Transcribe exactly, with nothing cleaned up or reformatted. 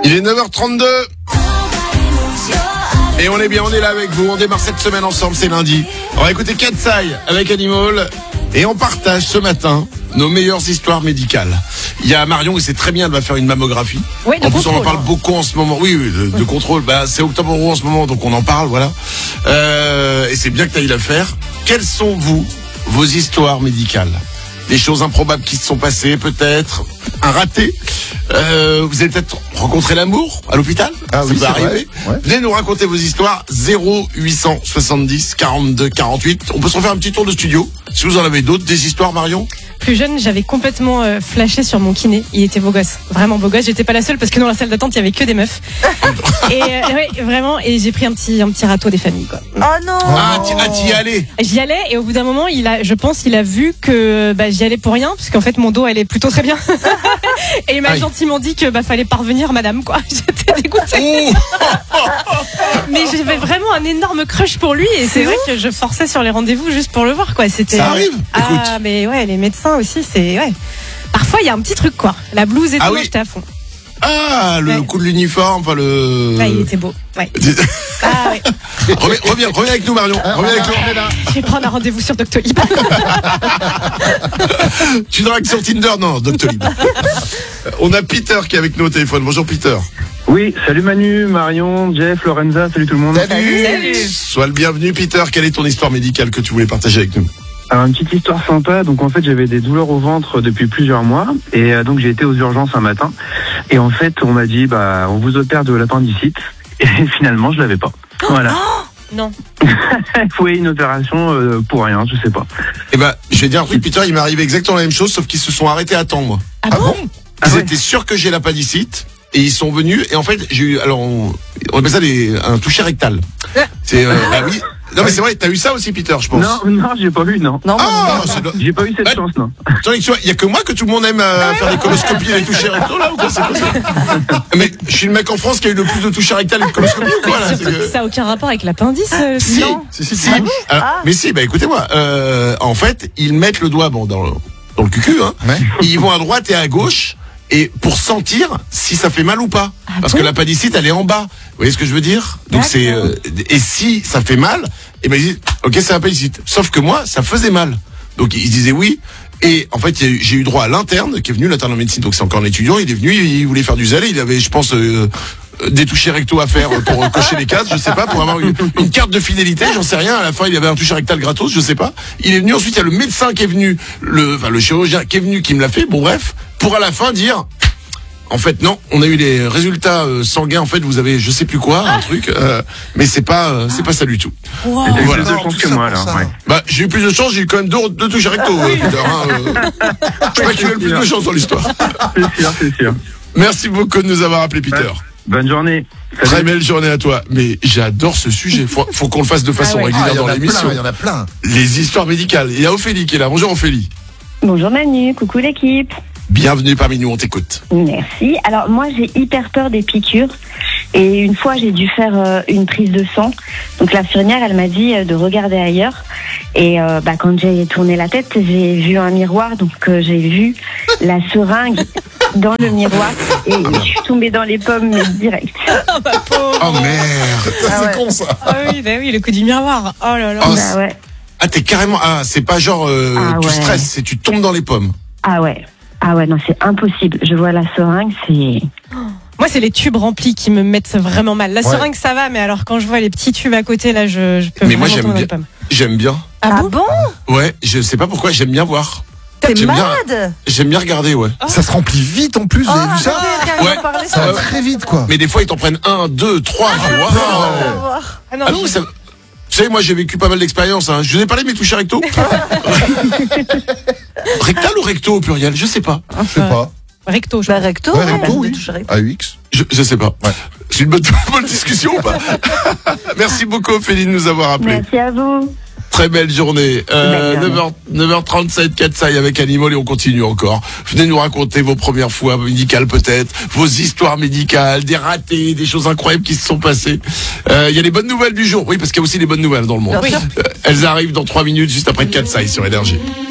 Il est neuf heures trente-deux. Et on est bien, on est là avec vous. On démarre cette semaine ensemble, c'est lundi. On va écouter Katsai avec Animal. Et on partage ce matin nos meilleures histoires médicales. Il y a Marion, et c'est très bien, elle va faire une mammographie. Oui, de en plus, contrôle, on en parle hein. beaucoup en ce moment. Oui, oui, de, de contrôle. Bah, c'est Octobre Rose en ce moment, donc on en parle, voilà. Euh, et c'est bien que tu ailles la faire. Quelles sont, vous, vos histoires médicales? Des choses improbables qui se sont passées, peut-être. Un raté. Euh, vous avez peut-être rencontré l'amour à l'hôpital. Ah Ça oui, peut c'est arriver. vrai. Ouais. Venez nous raconter vos histoires. zéro huit cent soixante-dix quarante-deux quarante-huit. On peut se refaire un petit tour de studio. Si vous en avez d'autres, des histoires, Marion? Plus jeune, j'avais complètement euh, flashé sur mon kiné. Il était beau gosse, vraiment beau gosse. J'étais pas la seule parce que dans la salle d'attente, il y avait que des meufs. et euh, ouais, vraiment. Et j'ai pris un petit, un petit râteau des familles, quoi. Oh non. Ah, t'y, ah, t'y allais. J'y allais et au bout d'un moment, il a, je pense, il a vu que bah, j'y allais pour rien, parce qu'en fait, mon dos allait plutôt très bien. et il m'a Aïe. gentiment dit que bah fallait parvenir, madame, quoi. J'étais dégoûtée. Mais j'avais vraiment un énorme crush pour lui et c'est vrai que je forçais sur les rendez-vous juste pour le voir, quoi. C'était. Ça arrive. Ah, Écoute. mais ouais, les médecins aussi, c'est ouais. Parfois, il y a un petit truc, quoi. La blouse et Ah tout, oui. j'étais à fond. Ah, le Ouais. coup de l'uniforme, enfin le. Ouais, il était beau. Ouais. Ah ouais. reviens, reviens, reviens avec nous, Marion. Ah, Reviens on avec nous. est là. Je vais prendre un rendez-vous sur Doctolib. Tu dragues sur Tinder? Non, Doctolib. On a Peter qui est avec nous au téléphone. Bonjour, Peter. Oui, salut Manu, Marion, Jeff, Lorenza, salut tout le monde. Salut. Salut. Sois le bienvenu, Peter. Quelle est ton histoire médicale que tu voulais partager avec nous? Alors, une petite histoire sympa. Donc en fait, j'avais des douleurs au ventre depuis plusieurs mois et euh, donc j'ai été aux urgences un matin et en fait, on m'a dit bah on vous opère de l'appendicite et finalement, je l'avais pas. Voilà. Non. Il faut une opération euh, pour rien, je sais pas. Eh ben, je vais dire un truc, Peter. Il m'est arrivé exactement la même chose, sauf qu'ils se sont arrêtés à temps, moi. Ah, Ah bon, bon? Ah Ils ouais. étaient sûrs que j'ai l'appendicite. Et ils sont venus, et en fait, j'ai eu, alors, on, on appelle ça des, un toucher rectal. C'est, euh, bah oui. Non, mais c'est vrai, t'as eu ça aussi, Peter, je pense. Non, non, j'ai pas eu, non. Non, Ah, c'est le- J'ai pas eu cette Bah, chance, non. Attendez, tu vois, il y a que moi que tout le monde aime euh, faire des coloscopies et des touchés rectaux, là, ou quoi, c'est quoi ça? Mais je suis le mec en France qui a eu le plus de touchés rectales et de coloscopies, ou quoi, là? C'est que- Ça n'a aucun rapport avec l'appendice. euh, Si, non. Si, si, si. si. Alors, Ah. Mais si, bah écoutez-moi, euh, en fait, ils mettent le doigt, bon, dans le, dans le cucu, hein. Ouais. Et ils vont à droite et à gauche, et pour sentir si ça fait mal ou pas. Ah Parce bon que l'appendicite, elle est en bas. Vous voyez ce que je veux dire? Donc D'accord. c'est, euh, et si ça fait mal, et ben ils disent, ok, c'est l'appendicite. Sauf que moi, ça faisait mal. Donc ils disaient oui. Et en fait, il y a eu- j'ai eu droit à l'interne qui est venu, l'interne en médecine. Donc c'est encore un étudiant. Il est venu, il voulait faire du zèle. Il avait, je pense, euh, euh, des touchés rectaux à faire pour euh, cocher les cases, je sais pas, pour avoir une, une carte de fidélité, j'en sais rien. À la fin, il avait un toucher rectal gratos, je sais pas. Il est venu. Ensuite, il y a le médecin qui est venu, le, enfin le chirurgien qui est venu, qui me l'a fait. Bon bref, pour à la fin dire. En fait, non, on a eu les résultats euh, sanguins. En fait, vous avez, je sais plus quoi, un truc, euh, mais c'est pas, euh, c'est pas ça du tout. Wow. T'as eu Voilà. plus de Non, chance tout que ça moi, pour alors. ça. Ouais. Bah, j'ai eu plus de chance, j'ai eu quand même deux, deux touches recto, euh, Peter. Hein, euh. Je crois qu'il y a eu le plus de chance dans l'histoire. C'est sûr, c'est sûr. Merci beaucoup de nous avoir appelé, Peter. Bonne journée. Salut. Très belle journée à toi. Mais j'adore ce sujet. Faut, faut qu'on le fasse de façon Ah ouais. Ah, régulière il y en dans a l'émission. plein, il y en a plein. Les histoires médicales. Il y a Ophélie qui est là. Bonjour Ophélie. Bonjour Manu, coucou l'équipe. Bienvenue parmi nous, on t'écoute. Merci. Alors moi j'ai hyper peur des piqûres et une fois j'ai dû faire euh, une prise de sang. Donc l'infirmière elle m'a dit euh, de regarder ailleurs et euh, bah, quand j'ai tourné la tête j'ai vu un miroir donc euh, j'ai vu la seringue dans le miroir et je suis tombée dans les pommes mais direct. Ah, bah, pauvre. Oh merde. Ça, Ah c'est ouais. con, ça. Ah oui, bah oui, le coup du miroir. Oh là là. Oh, Bah ouais. Ah, t'es carrément. Ah, c'est pas genre euh, Ah tu ouais. stresses, c'est tu tombes dans les pommes. Ah ouais. Ah ouais non c'est impossible. Je vois la seringue c'est. Moi, c'est les tubes remplis qui me mettent vraiment mal. La Ouais. seringue, ça va, mais alors quand je vois les petits tubes à côté, là, je, je peux Mais moi, vraiment j'aime tomber dans les bien. pommes. J'aime bien. Ah, Ah bon, bon? Ouais, je sais pas pourquoi, j'aime bien voir. T'es J'aime bien. malade? J'aime bien regarder, ouais. Ça se remplit vite en plus, vous avez vu ça? Ouais. Ouais. Ça va très vite, quoi. Mais des fois, ils t'en prennent un, deux, trois. tu vois. Ah non, Ah non, je- ça... Vous savez, moi, j'ai vécu pas mal d'expériences. Hein. Je vous ai parlé de mes touchés recto. Rectal ou recto au pluriel? Je sais pas. Je sais pas. recto, je Bah crois. recto, Ouais, ouais, recto, bah, oui. touche recto. A U X. Je, je sais pas. Ouais. C'est une bonne, bonne discussion ou pas? Merci beaucoup, Ophélie, de nous avoir appelés. Merci à vous. Très belle journée. Euh, Belle journée. neuf heures, neuf heures trente-sept, Katsai avec Animal et on continue encore. Venez nous raconter vos premières fois médicales peut-être, vos histoires médicales, des ratés, des choses incroyables qui se sont passées. Euh, Il y a les bonnes nouvelles du jour. Oui, parce qu'il y a aussi les bonnes nouvelles dans le monde. Bien sûr. Euh, elles arrivent dans trois minutes juste après Katsai sur Énergie.